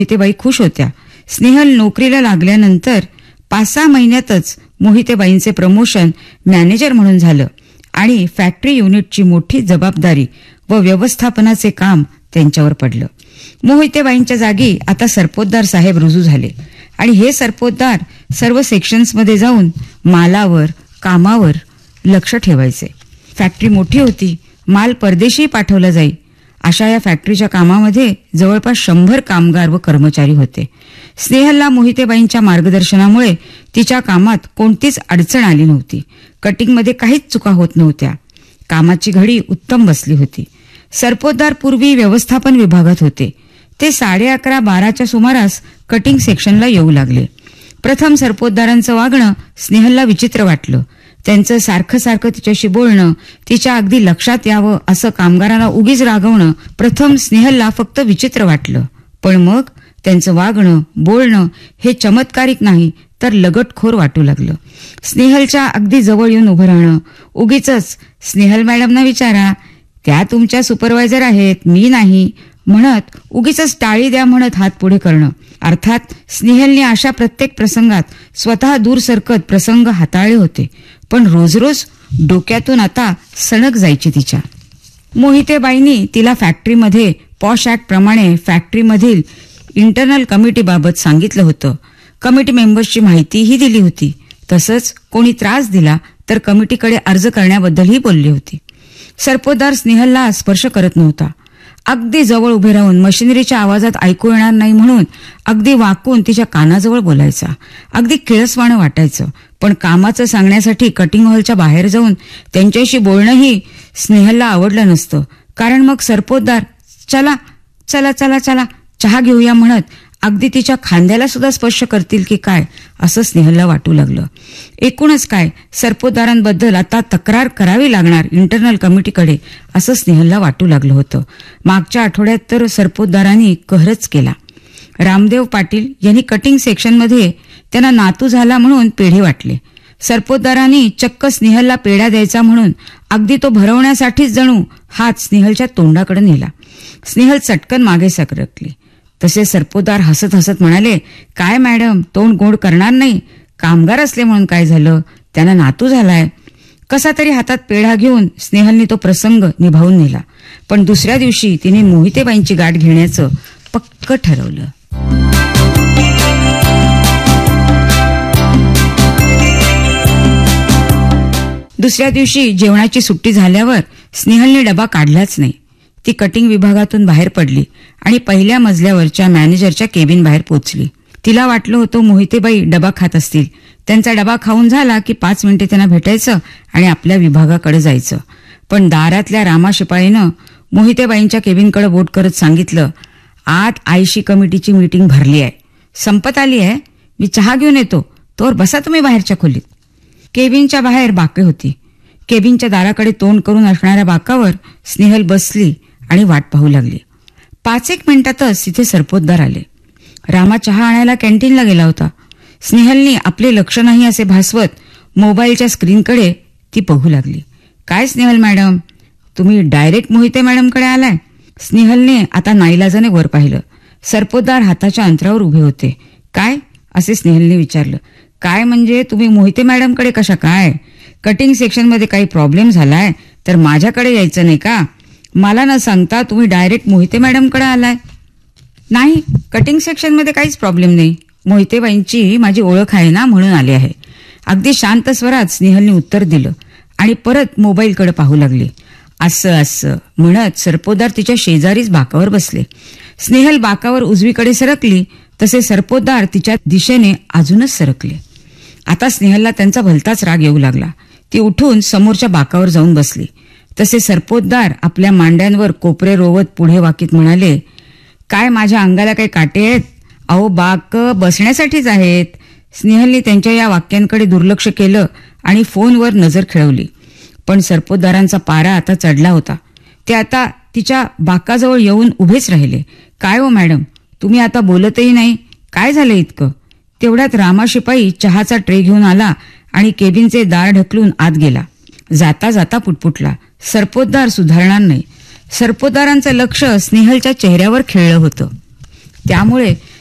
मोहितेबाई खुश होत्या. स्नेहल नोकरीला लागल्यानंतर 5-6 महिन्यातच मोहितेबाईंचे प्रमोशन मॅनेजर म्हणून झालं आणि फॅक्टरी युनिटची मोठी जबाबदारी व व्यवस्थापनाचे काम त्यांच्यावर पडलं. मोहितेबाईंच्या जागी आता सरपोतदार साहेब रुजू झाले आणि हे सरपोतदार सर्व सेक्शन्समध्ये जाऊन मालावर, कामावर लक्ष ठेवायचे. फॅक्टरी मोठी होती, माल परदेशी पाठवला जाई अशा या फॅक्टरीच्या कामामध्ये जवळपास 100 कामगार व कर्मचारी होते. स्नेहलला मोहितेबाईंच्या मार्गदर्शनामुळे तिच्या कामात कोणतीच अडचण आली नव्हती. कटिंगमध्ये काहीच चुका होत नव्हत्या. कामाची घडी उत्तम बसली होती. सरपोतदार पूर्वी व्यवस्थापन विभागात होते. ते 11:30-12च्या सुमारास कटिंग सेक्शनला येऊ लागले. प्रथम सरपोतदारांचं वागणं स्नेहलला विचित्र वाटलं. त्यांचं सारखं सारखं तिच्याशी बोलणं, तिच्या अगदी लक्षात यावं असं कामगारांना उगीच रागवणं प्रथम स्नेहलला फक्त विचित्र वाटलं. पण मग त्यांचं वागणं, बोलणं हे चमत्कारिक नाही तर लगटखोर वाटू लागलं. स्नेहलच्या अगदी जवळ येऊन उभं राहणं, उगीचच स्नेहल मॅडमना विचारा, त्या तुमच्या सुपरवायझर आहेत, मी नाही म्हणत उगीचच टाळी द्या म्हणत हात पुढे करणं. अर्थात स्नेहलने अशा प्रत्येक प्रसंगात स्वतः दूर सरकत प्रसंग हाताळले होते. पण रोज रोज डोक्यातून आता सणक जायची तिच्या. मोहितेबाईंनी तिला फॅक्टरीमध्ये पॉश ऍक्ट प्रमाणे फॅक्टरीमधील इंटरनल कमिटीबाबत सांगितलं होतं. कमिटी मेंबर्सची माहितीही दिली होती. तसंच कोणी त्रास दिला तर कमिटीकडे अर्ज करण्याबद्दलही बोलली होती. सरपोतदार स्नेहलला स्पर्श करत नव्हता. अगदी जवळ उभे राहून मशिनरीच्या आवाजात ऐकू येणार नाही म्हणून अगदी वाकून तिच्या कानाजवळ बोलायचा. अगदी किळसवाणं वाटायचं. पण कामाचं सांगण्यासाठी कटिंग हॉलच्या बाहेर जाऊन त्यांच्याशी बोलणंही स्नेहलला आवडलं नसतं. कारण मग सरपोतदार चला चला चला चला चहा घेऊया म्हणत अगदी तिच्या खांद्याला सुद्धा स्पर्श करतील की काय असं स्नेहलला वाटू लागलं. एकूणच काय, सरपोतदारांबद्दल आता तक्रार करावी लागणार इंटरनल कमिटीकडे असं स्नेहलला वाटू लागलं होतं. मागच्या आठवड्यात तर सरपोतदारांनी कहरच केला. रामदेव पाटील यांनी कटिंग सेक्शनमध्ये त्यांना नातू झाला म्हणून पेढे वाटले. सरपोतदारांनी चक्क स्नेहलला पेढा द्यायचा म्हणून अगदी तो भरवण्यासाठीच जणू हात स्नेहलच्या तोंडाकडे नेला. स्नेहल चटकन मागे सरकली. तसे सरपोतदार हसत हसत म्हणाले, काय मॅडम, तोंड गोड करणार नाही. कामगार असले म्हणून काय झालं, त्यांना नातू झालाय. कसा तरी हातात पेढा घेऊन स्नेहलने तो प्रसंग निभावून नेला. पण दुसऱ्या दिवशी तिने मोहितेबाईंची गाठ घेण्याचं पक्क ठरवलं. दुसऱ्या दिवशी जेवणाची सुट्टी झाल्यावर स्नेहलने डबा काढलाच नाही. ती कटिंग विभागातून बाहेर पडली आणि पहिल्या मजल्यावरच्या मॅनेजरच्या केबिन बाहेर पोहोचली. तिला वाटलं होतं मोहितेबाई डबा खात असतील. त्यांचा डबा खाऊन झाला की 5 मिनिटे त्यांना भेटायचं आणि आपल्या विभागाकडे जायचं. पण दारातल्या रामा शिपाईनं मोहितेबाईंच्या केबिनकडे बोट करत सांगितलं, आत आयशी कमिटीची मीटिंग भरली आहे, संपत आली आहे, मी चहा घेऊन येतो, तोवर बसा तुम्ही बाहेरच्या खोलीत. केबिनच्या बाहेर बाके होती. केबिनच्या दाराकडे तोंड करून असणाऱ्या बाकावर स्नेहल बसली आणि वाट पाहू लागली. 5-1 मिनिटातच तिथे सरपोतदार आले. रामा चहा आणायला कॅन्टीनला गेला होता. स्नेहलने आपले लक्ष नाही असे भासवत मोबाईलच्या स्क्रीनकडे ती पाहू लागली. काय स्नेहल मॅडम, तुम्ही डायरेक्ट मोहिते मॅडमकडे आलाय? स्नेहलने आता नाईलाजाने वर पाहिलं. सरपोतदार हाताच्या अंतरावर उभे होते. काय असे स्नेहलने विचारलं. काय म्हणजे तुम्ही मोहिते मॅडमकडे कशा काय? कटिंग सेक्शनमध्ये काही प्रॉब्लेम झालाय तर माझ्याकडे यायचं नाही का? मला न सांगता तुम्ही डायरेक्ट मोहिते मॅडमकडे आलाय? नाही, कटिंग सेक्शनमध्ये काहीच प्रॉब्लेम नाही. मोहितेबाईंची माझी ओळख आहे ना म्हणून आले आहे. अगदी शांत स्वरात स्नेहलने उत्तर दिलं आणि परत मोबाईलकडे पाहू लागले. असं असं म्हणत सरपोतदार तिच्या शेजारीच बाकावर बसले. स्नेहल बाकावर उजवीकडे सरकली तसे सरपोतदार तिच्या दिशेने अजूनच सरकले. आता स्नेहलला त्यांचा भलताच राग येऊ लागला. ती उठून समोरच्या बाकावर जाऊन बसली. तसे सरपोतदार आपल्या मांड्यांवर कोपरे रोवत पुढे वाकीत म्हणाले, काय माझ्या अंगाला काही काटे आहेत? अहो, बाक बसण्यासाठीच आहेत. स्नेहलने त्यांच्या या वाक्यांकडे दुर्लक्ष केलं आणि फोनवर नजर खेळवली. पण सरपोतदारांचा पारा आता चढला होता. ते आता तिच्या बाकाजवळ येऊन उभेच राहिले. काय हो मॅडम, तुम्ही आता बोलतही नाही, काय झालं इतकं? तेवढ्यात रामा शिपाई चहाचा ट्रे घेऊन आला आणि केबिनचे दार ढकलून आत गेला. जाता जाता पुटपुटला, सरपोतदार सुधारणार नाही. सरपोतदारांचं लक्ष स्नेहलच्या चेहऱ्यावर खेळलं होतं. त्यामुळे